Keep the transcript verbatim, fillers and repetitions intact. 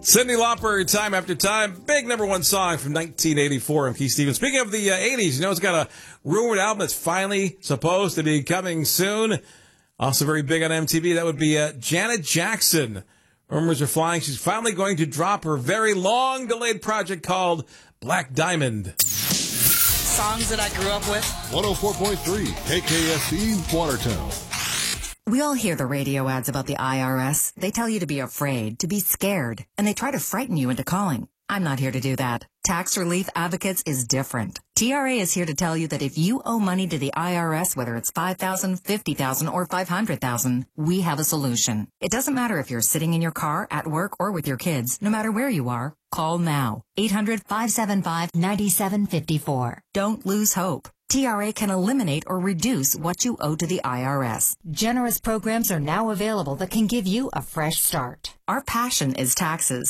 Cyndi Lauper, Time After Time, big number one song from nineteen eighty-four. I'm Keith Stevens. Speaking of the uh, eighties, you know, it's got a rumored album that's finally supposed to be coming soon. Also very big on M T V. That would be uh, Janet Jackson. Rumors are flying. She's finally going to drop her very long-delayed project called Black Diamond. Songs that I grew up with. one oh four point three K K S E, Watertown. We all hear the radio ads about the I R S. They tell you to be afraid, to be scared, and they try to frighten you into calling. I'm not here to do that. Tax Relief Advocates is different. T R A is here to tell you that if you owe money to the I R S, whether it's five thousand dollars, fifty thousand dollars, or five hundred thousand dollars, we have a solution. It doesn't matter if you're sitting in your car, at work, or with your kids. No matter where you are, call now. eight hundred, five seven five, nine seven five four. Don't lose hope. T R A can eliminate or reduce what you owe to the I R S. Generous programs are now available that can give you a fresh start. Our passion is taxes.